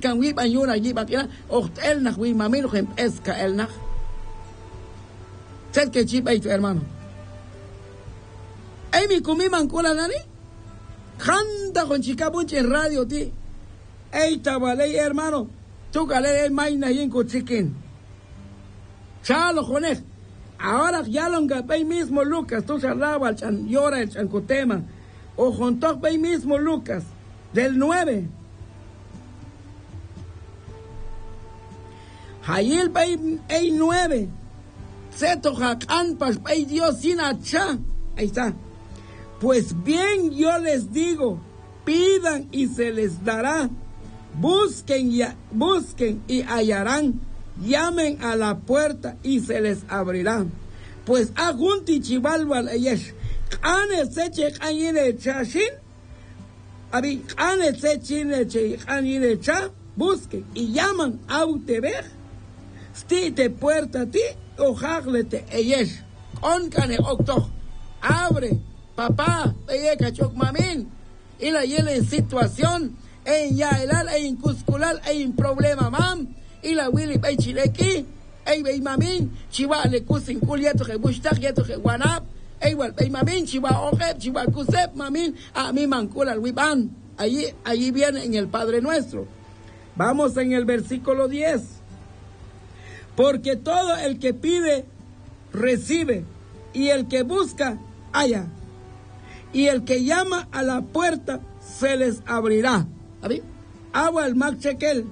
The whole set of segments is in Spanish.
kan wib anyuna yiba kina ocht elnach wi mamil hem eska elnach. Set que chip ahí tu hermano. Ay mi comí mancola nani. Janta con chicabunche en radio ti. Ay tabaley hermano. Tú calé maina y en cochiquín. Chalo jones. Ahora ya lo engapé mismo Lucas. Tú charlaba al chan llora el chancotema. O junto ahí mismo Lucas. Del 9. Hayil bay ay 9. Seto jacan pas bay Dios sin acha. Ahí está. Pues bien yo les digo, pidan y se les dará. Busquen y hallarán. Llamen a la puerta y se les abrirá. Pues a junti chivalwal ayesh. Ane seche kanine chashin. Abi ane seche kanine cha. Busquen y llaman a utebej. Stite puerta ti o jaglete ayesh. Onkane octo. Abre. Papá, ella cachok mamin. Y la llena en situación. En yaelal, en cusculal, en problema mam. Y la Willy bay chileki, ey bay mamin, chiwa le kusin kul yeto que bushtak yeto que guanap, ey wal bay mamin, chiwa ojep, chiwa kusep mamin, a mi mancul al wiban. Allí viene en el Padre Nuestro. Vamos en el versículo 10. Porque todo el que pide, recibe, y el que busca, halla. Y el que llama a la puerta, se les abrirá. ¿Abi? Agua el magchekel.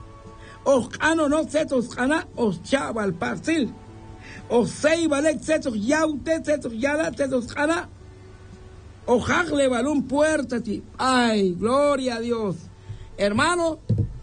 Ojano no setos jana, os chaval parcil. Os sei valek setos yaute, setos yala, setos jana. Ojagle balón puerta ti. Ay, gloria a Dios. Hermano,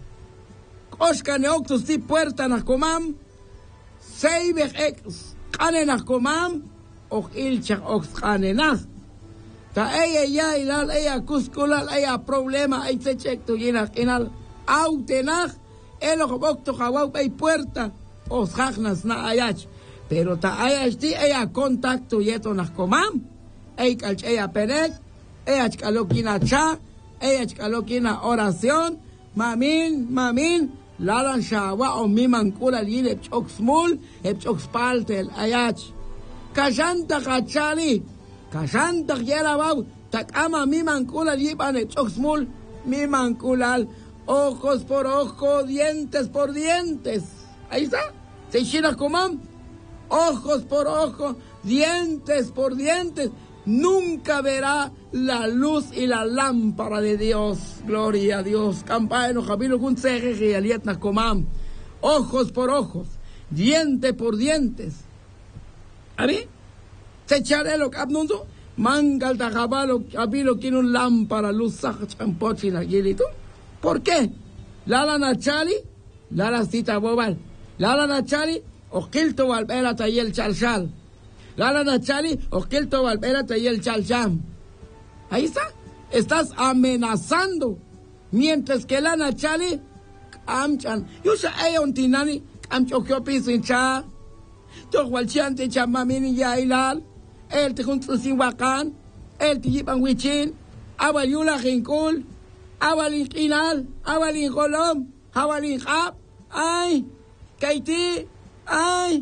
oskane octus ti puerta na comam. Sei ex jane na comam. Oj ilcha ox jane na. Ta ella ya ilal, ella cusculal, ella problema, ay se check tu llena inal. Autenaj. El ocobocto jawau hay puerta os jagnas na ayach pero ta ayach ti ella contacto yeto nas comam ey calch ella penek ella chkalokina cha ella chkalokina oración mamin lalan shawa o mi mancula lile choxmul choxpaltel ayach kashanta kachali kashanta yerabau takama mi mancula libane choxmul mi manculal. Ojos por ojo, dientes por dientes. Ahí está. Se china comam. Ojos por ojo, dientes por dientes. Nunca verá la luz y la lámpara de Dios. Gloria a Dios. Campano, Javilo, Gunseje, y Alietna comam. Ojos por ojos, diente por dientes. ¿A mí? Se echaré lo que abnundo. Mangal da Javalo, Javilo, tiene un lámpara, luz, champochina, y ¿por qué? Lala Nachali, Lala Cita Bobal, Lala Nachali, Oquilto Valvera Tayel Chalchal, Lala Nachali, Oquilto Valvera Tayel Chalcham. Ahí está, estás amenazando, mientras que la Nachali, Amchan, yo sé, un tinani, Amchokyo Pisincha, Tohualchiante Chamamini Yailal, el Tejunto Sinwakan, el Tijipan Wichin, Abayula Jinkul. Awalin Kinal, Awalin Kolom, Awalin Hab, ay, Kaiti, ay,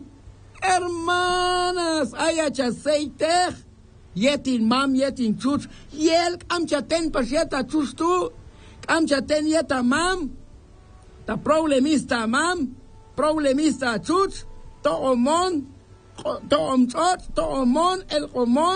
hermanas, ay, achaseitech, yetin mam, yetin chuch, yel, amchaten pasieta chuch tu, amchaten yeta mam, ta problemista mam, problemista chuch, to omon, to omchot, to omon, el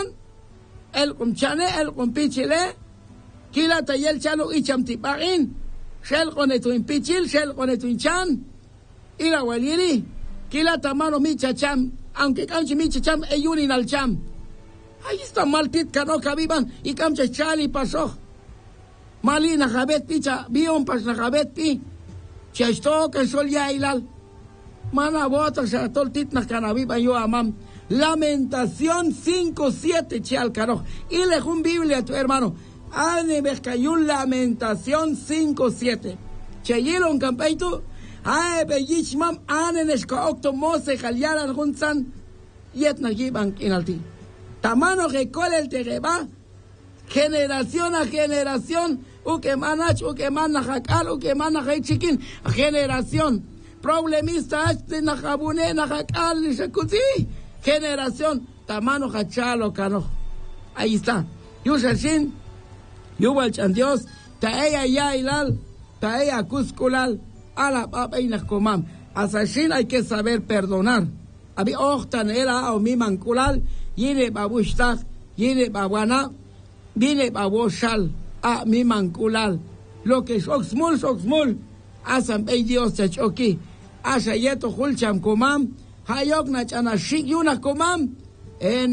omchane, el ompichile, Kila tayel chalo icham tipain, shell con esto impichil, shell con esto inchan, y la waliri, kila tamano micha cham, aunque camche micha cham, eyunin al cham. Ahí está maltit cano cabiban, y camche chali pasó. Malina jabet picha, bion pas na jabet pi, chesto que sol ya ilal. Mana bota se toltit na canabiban yo amam. Lamentación 5:7 chal caro. Y lejun Biblia a tu hermano. Ane Bescayun Lamentación 5:7. Cheyelon Campeito, Ae Bellichmam, Ane Nesca Octo Mose, Jaliaran Hunsan, Yetna Giban Kinalti. Tamano recole el Tereba, generación a generación, uke manach, uke manachakal, uke manachay chiquín, generación. Problemista de najabune, najakal, nishakuzi, generación, tamano hachalo cano. Ahí está. Yushashin, Yubalchan Dios, taeya ya ilal, taeya cusculal, ala papa y nakomam. Asashin hay que saber perdonar. Abi ochtan era o mi mankulal, yine babushtak, yine babuana, vine baboshal, a mi mankulal. Lo que shoksmul, asan pey Dios te choki, asa yeto hulcham komam, hayok na chana shik yuna komam, en